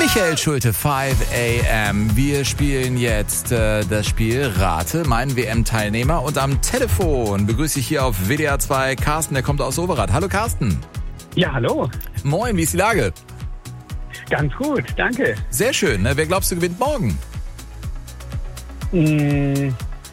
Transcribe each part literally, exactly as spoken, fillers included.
Michael Schulte, five a m. Wir spielen jetzt äh, das Spiel Rate, mein W M-Teilnehmer. Und am Telefon begrüße ich hier auf W D R zwei Carsten, der kommt aus Overath. Hallo Carsten. Ja, hallo. Moin, wie ist die Lage? Ganz gut, danke. Sehr schön. Ne? Wer glaubst du gewinnt morgen? Mmh.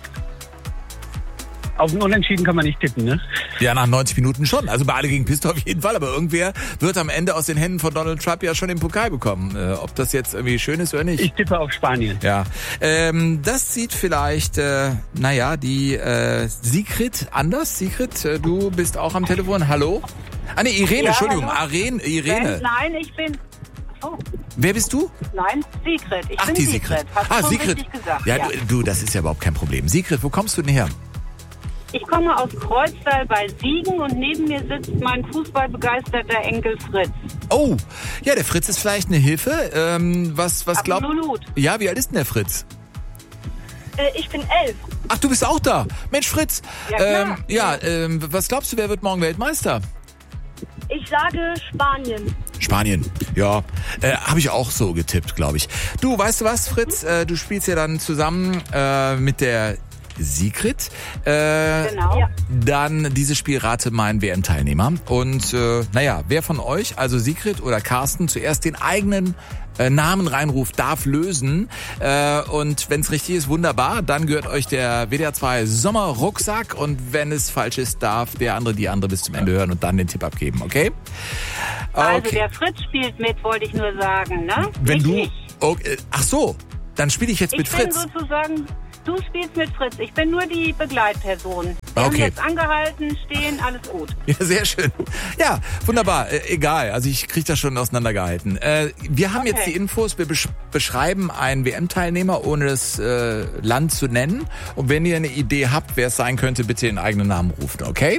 Auf ein Unentschieden kann man nicht tippen, ne? Ja, nach neunzig Minuten schon. Also bei Alle gegen Piste auf jeden Fall. Aber irgendwer wird am Ende aus den Händen von Donald Trump ja schon den Pokal bekommen. Äh, ob das jetzt irgendwie schön ist oder nicht. Ich tippe auf Spanien. Ja, ähm, das sieht vielleicht, äh, naja, die äh, Sigrid anders. Sigrid, äh, du bist auch am Telefon. Hallo? Ah ne, Irene, ja, Entschuldigung. hallo. Irene, Irene. Nein, ich bin... Oh. Wer bist du? Nein, Sigrid. Ich Ach, bin die Sigrid. Sigrid. Hast Ah, du Sigrid. richtig gesagt. Ja, Ja. Du, du, das ist ja überhaupt kein Problem. Sigrid, wo kommst du denn her? Ich komme aus Kreuztal bei Siegen und neben mir sitzt mein fußballbegeisterter Enkel Fritz. Oh, ja, der Fritz ist vielleicht eine Hilfe. Ähm, was, was glaubt... Absolut. Ja, wie alt ist denn der Fritz? Äh, ich bin elf. Ach, du bist auch da. Mensch, Fritz. Ja, klar. ähm, ja ähm, was glaubst du, wer wird morgen Weltmeister? Ich sage Spanien. Spanien, ja, äh, habe ich auch so getippt, glaube ich. Du, weißt du was, Fritz? Äh, du spielst ja dann zusammen äh, mit der Sigrid. Äh, Genau. Ja. Dann dieses Spiel Rate mein W M-Teilnehmer. Und äh, naja, wer von euch, also Sigrid oder Carsten, zuerst den eigenen äh, Namen reinruft, darf lösen. Äh, und wenn es richtig ist, wunderbar. Dann gehört euch der W D R zwei Sommerrucksack. Und wenn es falsch ist, darf der andere die andere bis zum Ende hören und dann den Tipp abgeben, okay? Also Okay. der Fritz spielt mit, wollte ich nur sagen, ne? Wenn Nicht du... ich. Okay, ach so, dann spiele ich jetzt Ich mit bin Fritz. sozusagen... Du spielst mit Fritz. Ich bin nur die Begleitperson. Wir haben Okay. jetzt angehalten, stehen, alles gut. Ja, sehr schön. Ja, wunderbar. Äh, egal, also ich kriege das schon auseinandergehalten. Äh, wir haben Okay. jetzt die Infos, wir besch- beschreiben einen W M-Teilnehmer, ohne das äh, Land zu nennen. Und wenn ihr eine Idee habt, wer es sein könnte, bitte den eigenen Namen rufen, okay?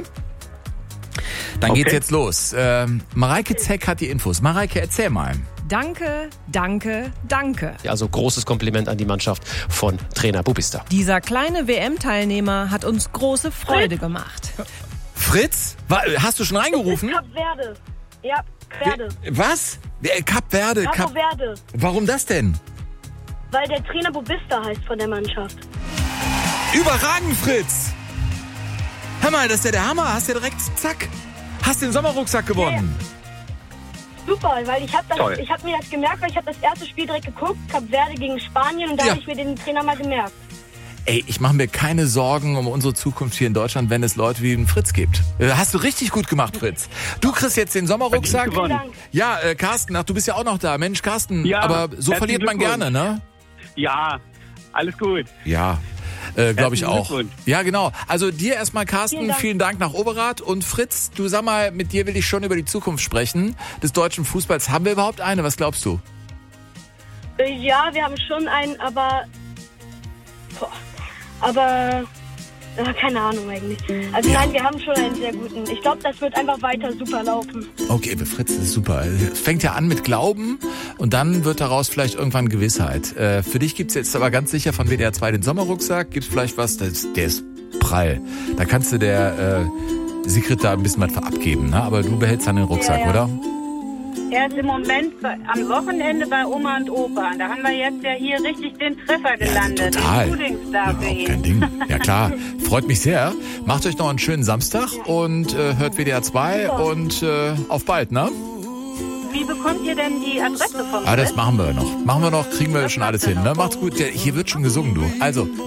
Dann Okay. geht's jetzt los. Ähm, Mareike Zeck hat die Infos. Mareike, erzähl mal. Danke, danke, danke. Also großes Kompliment an die Mannschaft von Trainer Bubista. Dieser kleine W M-Teilnehmer hat uns große Freude gemacht. Fritz? Wa- Hast du schon reingerufen? Kap Verde. Ja, Verde. Was? Wer- Kap Verde. Cabo Kap Verde. Warum das denn? Weil der Trainer Bubista heißt von der Mannschaft. Überragend, Fritz! Hör mal, das ist ja der Hammer. Hast ja direkt, zack, hast den Sommerrucksack gewonnen. Super, weil ich habe Toll. ich hab mir das gemerkt, weil ich habe das erste Spiel direkt geguckt, Kap Verde gegen Spanien, und da Ja. habe ich mir den Trainer mal gemerkt. Ey, ich mache mir keine Sorgen um unsere Zukunft hier in Deutschland, wenn es Leute wie den Fritz gibt. Äh, Hast du richtig gut gemacht, Fritz. Du kriegst jetzt den Sommerrucksack. Gewonnen. Vielen Dank. Ja, äh, Carsten, ach, du bist ja auch noch da. Mensch, Carsten, Ja, aber so herzlichen verliert man Glückwunsch. gerne, ne? Ja, alles gut. Ja, äh, glaube ich Herzlichen auch. Glückwunsch. Ja, genau. Also dir erstmal, Carsten, Vielen Dank. vielen Dank nach Overath. Und Fritz, du sag mal, mit dir will ich schon über die Zukunft sprechen des deutschen Fußballs. Haben wir überhaupt eine? Was glaubst du? Äh, Ja, wir haben schon einen, aber... Boah, aber... äh, keine Ahnung eigentlich. Also Ja. nein, wir haben schon einen sehr guten. Ich glaube, das wird einfach weiter super laufen. Okay, für Fritz, das ist super. Es fängt ja an mit Glauben und dann wird daraus vielleicht irgendwann Gewissheit. Äh, für dich gibt's jetzt aber ganz sicher von W D R zwei den Sommerrucksack. Gibt's vielleicht was, das, der ist prall. Da kannst du der äh, Sigrid da ein bisschen was abgeben, ne? Aber du behältst dann den Rucksack, Ja, ja. oder? Er ist im Moment bei, am Wochenende bei Oma und Opa. Da haben wir jetzt ja hier richtig den Treffer gelandet. total. Den Frühlingsstar für Überhaupt kein ihn. Ding. Ja klar, freut mich sehr. Macht euch noch einen schönen Samstag und äh, hört W D R zwei und äh, auf bald, ne? Wie bekommt ihr denn die Adresse vom Ah, das Fritz? machen wir noch. Machen wir noch, kriegen wir schon alles hin, ne? Macht's gut. Ja, hier wird schon gesungen, du. Also,